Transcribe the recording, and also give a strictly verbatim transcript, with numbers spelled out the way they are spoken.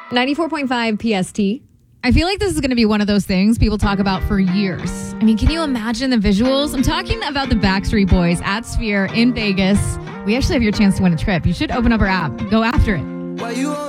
ninety-four point five P S T. I feel like this is going to be one of those things people talk about for years. I mean, can you imagine the visuals? I'm talking about the Backstreet Boys at Sphere in Vegas. We actually have your chance to win a trip. You should open up our app. Go after it.